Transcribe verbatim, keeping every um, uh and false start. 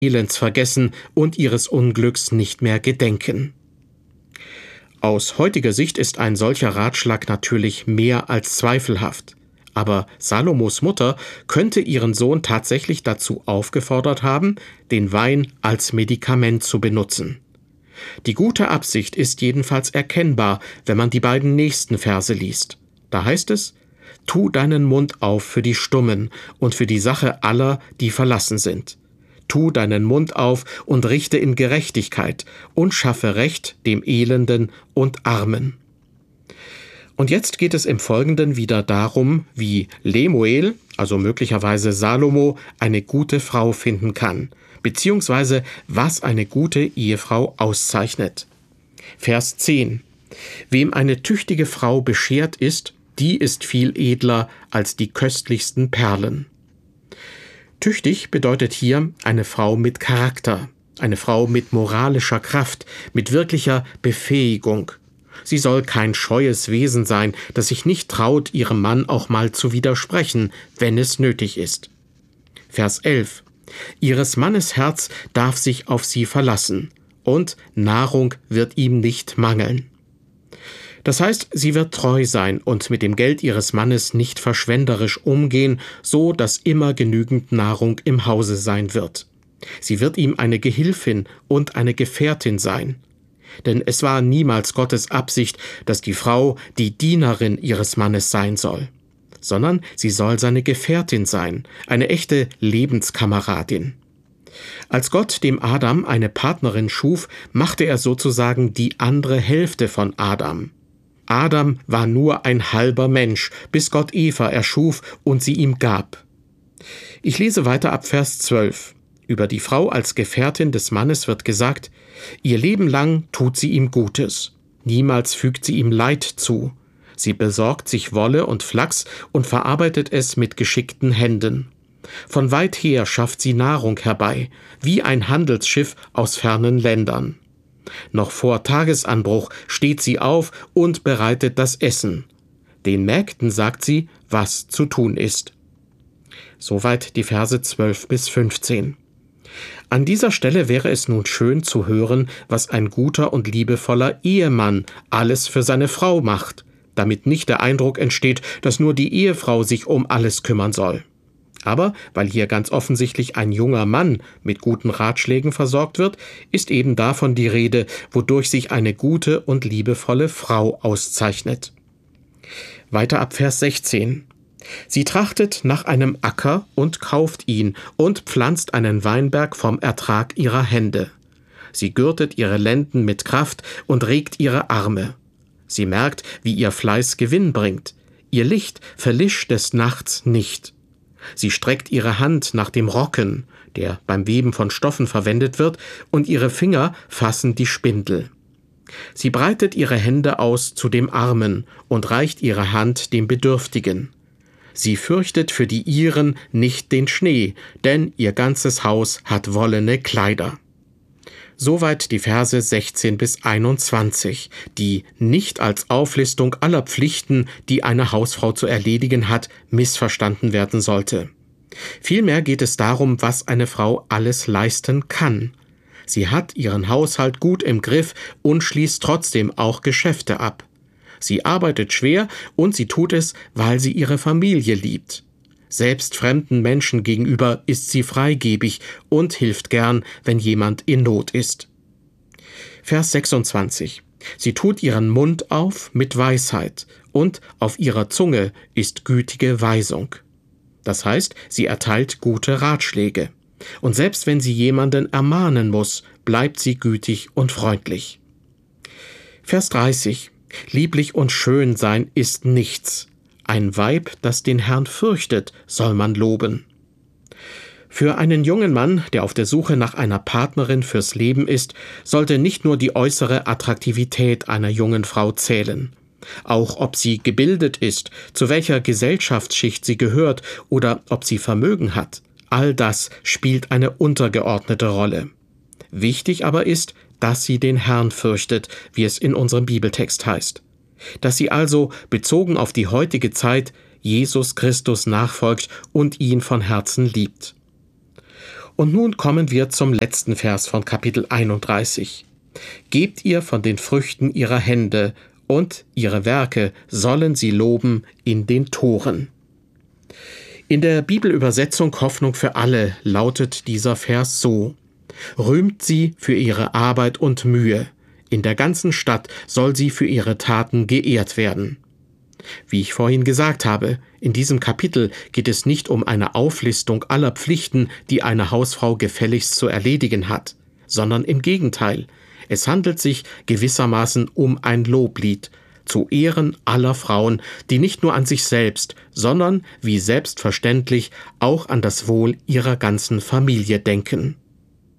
Elends vergessen und ihres Unglücks nicht mehr gedenken. Aus heutiger Sicht ist ein solcher Ratschlag natürlich mehr als zweifelhaft. Aber Salomos Mutter könnte ihren Sohn tatsächlich dazu aufgefordert haben, den Wein als Medikament zu benutzen. Die gute Absicht ist jedenfalls erkennbar, wenn man die beiden nächsten Verse liest. Da heißt es: Tu deinen Mund auf für die Stummen und für die Sache aller, die verlassen sind. Tu deinen Mund auf und richte in Gerechtigkeit und schaffe Recht dem Elenden und Armen. Und jetzt geht es im Folgenden wieder darum, wie Lemuel, also möglicherweise Salomo, eine gute Frau finden kann, beziehungsweise was eine gute Ehefrau auszeichnet. Vers zehn: Wem eine tüchtige Frau beschert ist, die ist viel edler als die köstlichsten Perlen. Tüchtig bedeutet hier eine Frau mit Charakter, eine Frau mit moralischer Kraft, mit wirklicher Befähigung. Sie soll kein scheues Wesen sein, das sich nicht traut, ihrem Mann auch mal zu widersprechen, wenn es nötig ist. Vers elf: Ihres Mannes Herz darf sich auf sie verlassen, und Nahrung wird ihm nicht mangeln. Das heißt, sie wird treu sein und mit dem Geld ihres Mannes nicht verschwenderisch umgehen, so dass immer genügend Nahrung im Hause sein wird. Sie wird ihm eine Gehilfin und eine Gefährtin sein. Denn es war niemals Gottes Absicht, dass die Frau die Dienerin ihres Mannes sein soll, sondern sie soll seine Gefährtin sein, eine echte Lebenskameradin. Als Gott dem Adam eine Partnerin schuf, machte er sozusagen die andere Hälfte von Adam. Adam war nur ein halber Mensch, bis Gott Eva erschuf und sie ihm gab. Ich lese weiter ab Vers zwölf. Über die Frau als Gefährtin des Mannes wird gesagt: Ihr Leben lang tut sie ihm Gutes. Niemals fügt sie ihm Leid zu. Sie besorgt sich Wolle und Flachs und verarbeitet es mit geschickten Händen. Von weit her schafft sie Nahrung herbei, wie ein Handelsschiff aus fernen Ländern. Noch vor Tagesanbruch steht sie auf und bereitet das Essen. Den Mägden sagt sie, was zu tun ist. Soweit die Verse zwölf bis fünfzehn. An dieser Stelle wäre es nun schön zu hören, was ein guter und liebevoller Ehemann alles für seine Frau macht, damit nicht der Eindruck entsteht, dass nur die Ehefrau sich um alles kümmern soll. Aber weil hier ganz offensichtlich ein junger Mann mit guten Ratschlägen versorgt wird, ist eben davon die Rede, wodurch sich eine gute und liebevolle Frau auszeichnet. Weiter ab Vers sechzehn. Sie trachtet nach einem Acker und kauft ihn und pflanzt einen Weinberg vom Ertrag ihrer Hände. Sie gürtet ihre Lenden mit Kraft und regt ihre Arme. Sie merkt, wie ihr Fleiß Gewinn bringt. Ihr Licht verlischt des Nachts nicht. Sie streckt ihre Hand nach dem Rocken, der beim Weben von Stoffen verwendet wird, und ihre Finger fassen die Spindel. Sie breitet ihre Hände aus zu dem Armen und reicht ihre Hand dem Bedürftigen. Sie fürchtet für die Ihren nicht den Schnee, denn ihr ganzes Haus hat wollene Kleider. Soweit die Verse sechzehn bis einundzwanzig, die nicht als Auflistung aller Pflichten, die eine Hausfrau zu erledigen hat, missverstanden werden sollte. Vielmehr geht es darum, was eine Frau alles leisten kann. Sie hat ihren Haushalt gut im Griff und schließt trotzdem auch Geschäfte ab. Sie arbeitet schwer und sie tut es, weil sie ihre Familie liebt. Selbst fremden Menschen gegenüber ist sie freigebig und hilft gern, wenn jemand in Not ist. Vers sechsundzwanzig. Sie tut ihren Mund auf mit Weisheit und auf ihrer Zunge ist gütige Weisung. Das heißt, sie erteilt gute Ratschläge. Und selbst wenn sie jemanden ermahnen muss, bleibt sie gütig und freundlich. Vers dreißig. Lieblich und schön sein ist nichts. Ein Weib, das den Herrn fürchtet, soll man loben. Für einen jungen Mann, der auf der Suche nach einer Partnerin fürs Leben ist, sollte nicht nur die äußere Attraktivität einer jungen Frau zählen. Auch ob sie gebildet ist, zu welcher Gesellschaftsschicht sie gehört oder ob sie Vermögen hat, all das spielt eine untergeordnete Rolle. Wichtig aber ist, dass sie den Herrn fürchtet, wie es in unserem Bibeltext heißt. Dass sie also, bezogen auf die heutige Zeit, Jesus Christus nachfolgt und ihn von Herzen liebt. Und nun kommen wir zum letzten Vers von Kapitel einunddreißig. Gebt ihr von den Früchten ihrer Hände, und ihre Werke sollen sie loben in den Toren. In der Bibelübersetzung Hoffnung für alle lautet dieser Vers so: Rühmt sie für ihre Arbeit und Mühe. In der ganzen Stadt soll sie für ihre Taten geehrt werden. Wie ich vorhin gesagt habe, in diesem Kapitel geht es nicht um eine Auflistung aller Pflichten, die eine Hausfrau gefälligst zu erledigen hat, sondern im Gegenteil. Es handelt sich gewissermaßen um ein Loblied zu Ehren aller Frauen, die nicht nur an sich selbst, sondern, wie selbstverständlich, auch an das Wohl ihrer ganzen Familie denken.